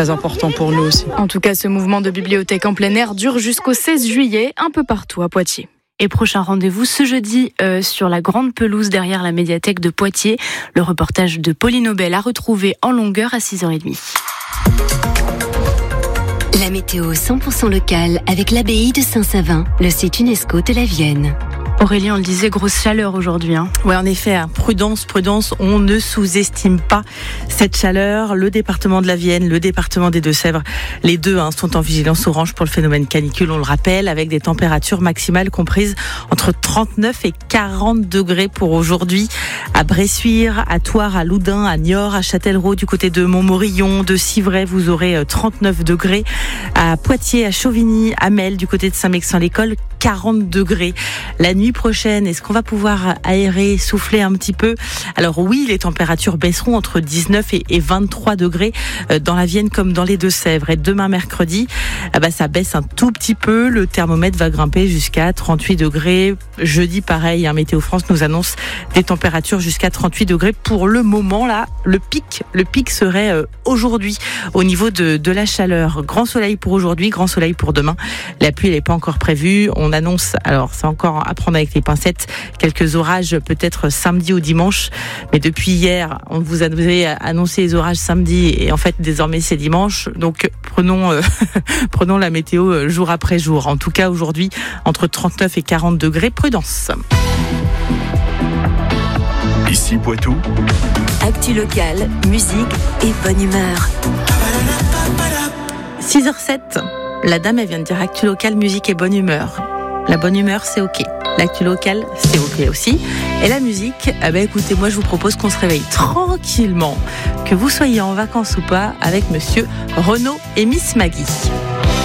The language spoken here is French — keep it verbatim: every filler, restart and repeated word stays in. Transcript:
très important pour nous aussi. En tout cas, ce mouvement de bibliothèque en plein air dure jusqu'au seize juillet, un peu partout à Poitiers. Et prochain rendez-vous ce jeudi euh, sur la grande pelouse derrière la médiathèque de Poitiers. Le reportage de Pauline Aubel à retrouver en longueur à six heures trente. La météo cent pour cent locale avec l'abbaye de Saint-Savin, le site UNESCO de la Vienne. Aurélie, on le disait, grosse chaleur aujourd'hui. Hein. Oui, en effet, hein, prudence, prudence, on ne sous-estime pas cette chaleur. Le département de la Vienne, le département des Deux-Sèvres, les deux hein, sont en vigilance orange pour le phénomène canicule, on le rappelle, avec des températures maximales comprises entre trente-neuf et quarante degrés pour aujourd'hui. À Bressuire, à Thouars, à Loudun, à Niort, à Châtellerault, du côté de Montmorillon, de Civray, vous aurez trente-neuf degrés. À Poitiers, à Chauvigny, à Mel, du côté de Saint-Mexan-l'École, quarante degrés. La nuit prochaine, est-ce qu'on va pouvoir aérer, souffler un petit peu? Alors oui, les températures baisseront entre dix-neuf et vingt-trois degrés dans la Vienne comme dans les Deux-Sèvres. Et demain mercredi, ah bah, ça baisse un tout petit peu. Le thermomètre va grimper jusqu'à trente-huit degrés. Jeudi, pareil, hein, Météo France nous annonce des températures jusqu'à trente-huit degrés. Pour le moment, là, le pic, le pic serait euh, aujourd'hui au niveau de, de la chaleur. Grand soleil pour aujourd'hui, grand soleil pour demain. La pluie, elle n'est pas encore prévue. On annonce, alors c'est encore à prendre avec les pincettes, quelques orages peut-être samedi ou dimanche. Mais depuis hier, on vous avait annoncé les orages samedi et en fait désormais c'est dimanche. Donc prenons, euh, prenons la météo jour après jour. En tout cas aujourd'hui, entre trente-neuf et quarante degrés, prudence. Ici Poitou. Actu locale, musique et bonne humeur. six heures sept, la dame elle vient de dire actu locale, musique et bonne humeur. La bonne humeur, c'est ok. L'actu locale, c'est ok aussi. Et la musique, eh ben écoutez, moi je vous propose qu'on se réveille tranquillement, que vous soyez en vacances ou pas, avec monsieur Renaud et Miss Maggie.